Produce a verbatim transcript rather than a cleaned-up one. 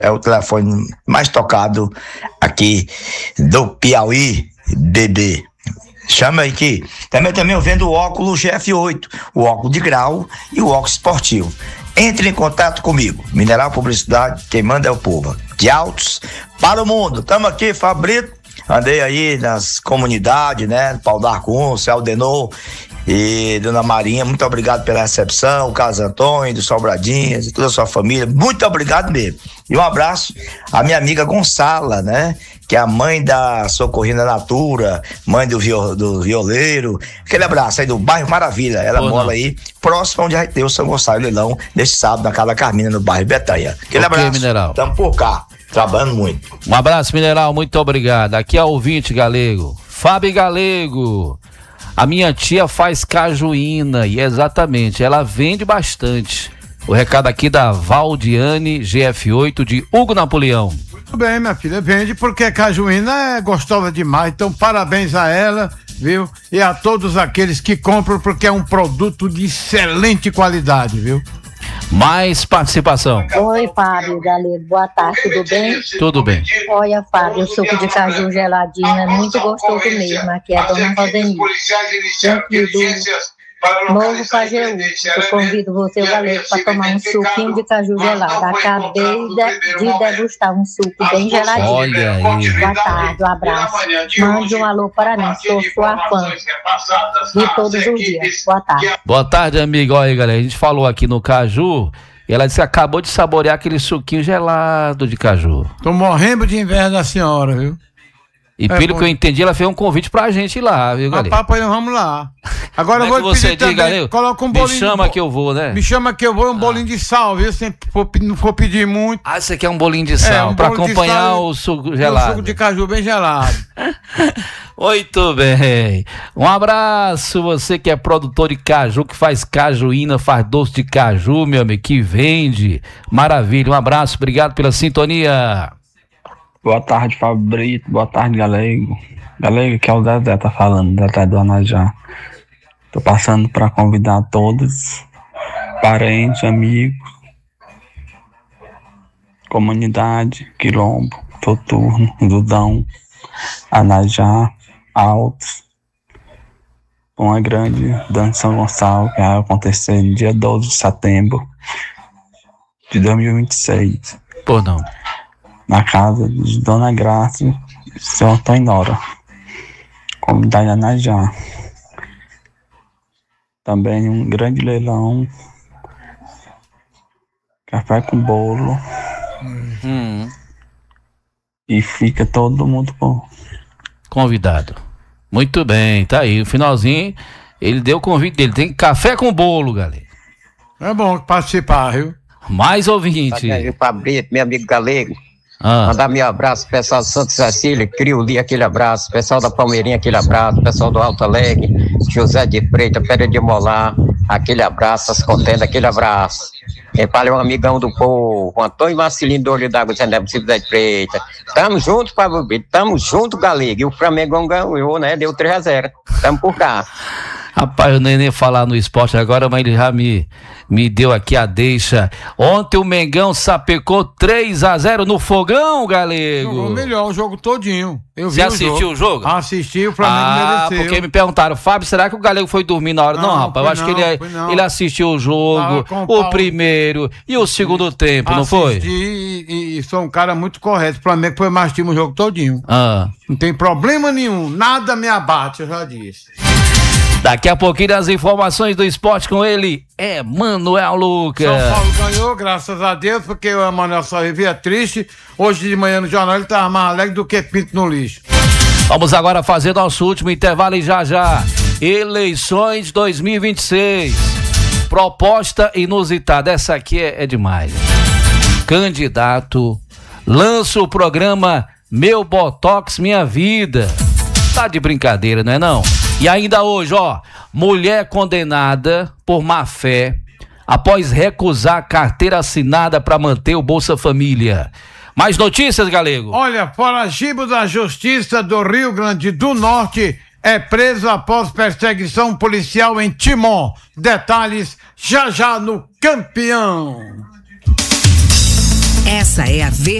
é o telefone mais tocado aqui do Piauí, bebê. Chama aí que também, também eu vendo o óculos G F oito, o óculos de grau e o óculos esportivo. Entre em contato comigo. Mineral Publicidade, quem manda é o povo. De Altos para o mundo. Tamo aqui, Fabrito. Andei aí nas comunidades, né? Pau da Arcúncio, Aldenor e Dona Marinha. Muito obrigado pela recepção. O Carlos Antônio, do Sobradinhas e toda a sua família. Muito obrigado mesmo. E um abraço à minha amiga Gonçala, né? Que é a mãe da Socorrida Natura, mãe do, viol, do violeiro. Aquele abraço aí do bairro Maravilha. Ela Pô, mora não. aí, próximo onde vai ter o São Gonçalo Leilão, neste sábado, na Casa Carmina, no bairro Betanha. Aquele okay, abraço. Mineral. Tamo por cá, trabalhando muito. Um abraço, Mineral, muito obrigado. Aqui é o ouvinte Galego. Fábio Galego. A minha tia faz cajuína e exatamente, ela vende bastante. O recado aqui da Valdiane G F oito de Hugo Napoleão. Muito bem, minha filha, vende porque a cajuína é gostosa demais, então parabéns a ela, viu? E a todos aqueles que compram porque é um produto de excelente qualidade, viu? Mais participação. Oi, Fábio Galego, boa tarde, tudo bem? Tudo bem. Olha, Fábio, o suco de caju geladinho é muito gostoso mesmo, aqui é a Dona Rosenir. Sempre do Novo Pajeú. Eu convido você, o Galego, para tomar um suquinho de caju gelado. Acabei de, de degustar um suco bem geladinho. Olha aí. Boa tarde, um abraço. Mande um alô para mim, sou sua fã de todos os dias. Boa tarde. Boa tarde, amiga. Olha aí, galera, a gente falou aqui no caju e ela disse que acabou de saborear aquele suquinho gelado de caju. Tô morrendo de inveja da senhora, viu? E é pelo bom. que eu entendi, ela fez um convite pra gente ir lá, viu, galera? Papai, nós vamos lá. Agora eu vou é te pedir você também, galera, coloca um bolinho... Me chama que eu vou, né? Me chama que eu vou, um bolinho ah. de sal, viu? Se for, não for pedir muito. Ah, você quer um bolinho de sal, é, um pra acompanhar sal, o suco gelado. O suco de caju bem gelado. Muito bem. Um abraço, você que é produtor de caju, que faz cajuína, faz doce de caju, meu amigo, que vende. Maravilha, um abraço, obrigado pela sintonia. Boa tarde, Fabrito. Boa tarde, Galego. Galego, que é o Zezé, tá falando, Zezé do Anajá. Tô passando para convidar todos, parentes, amigos, comunidade, Quilombo, Soturno, Dudão, Anajá, Altos, uma grande dança São Gonçalo que vai acontecer no dia doze de setembro de dois mil e vinte e seis. Pô, não. Na casa de Dona Graça e seu Antônio Nora, comunidade Anajá. Também um grande leilão, café com bolo, uhum. E fica todo mundo com... convidado. Muito bem, tá aí, o finalzinho, ele deu o convite dele, tem café com bolo, galera. É bom participar, viu? Mais ouvinte. Tá, Fabrito, meu amigo Galego. Ah. Mandar meu abraço, pessoal do Santa Cecília, Criuli, aquele abraço, pessoal da Palmeirinha, aquele abraço, pessoal do Alto Alegre, José de Freita, Pera de Molar, aquele abraço, as contendas, aquele abraço. Quem fala é um amigão do povo, Antônio Marcelino do Olho d'Água, Zé José de Freita. Tamo junto, Pablo Brito, tamo junto, Galego. E o Flamengo ganhou, né? Deu três a zero. Tamo por cá. Rapaz, eu nem nem falar no esporte agora, mas ele já me, me deu aqui a deixa. Ontem o Mengão sapecou três a zero no Fogão, Galego. Jogou melhor o jogo todinho. Eu vi Você assistiu o jogo? Assisti, o Flamengo ah, mereceu. Porque me perguntaram, Fábio, será que o Galego foi dormir na hora? Não, não rapaz, eu acho não, que ele, ele assistiu o jogo, o Paulo, primeiro e o segundo tempo, não foi? Assisti e, e sou um cara muito correto. O Flamengo foi mais time o jogo todinho. Ah. Não tem problema nenhum, nada me abate, eu já disse. Daqui a pouquinho as informações do esporte com ele, é Manuel Lucas. São Paulo ganhou, graças a Deus, porque o Manuel só vivia triste. Hoje de manhã no jornal ele estava mais alegre do que pinto no lixo. Vamos agora fazer nosso último intervalo e já já. Eleições dois mil e vinte e seis. Proposta inusitada, essa aqui é, é demais. Candidato lança o programa Meu Botox Minha Vida. Tá de brincadeira, não é não? E ainda hoje, ó, mulher condenada por má fé após recusar carteira assinada para manter o Bolsa Família. Mais notícias, Galego? Olha, foragido da Justiça do Rio Grande do Norte é preso após perseguição policial em Timon. Detalhes já já no Campeão. Essa é a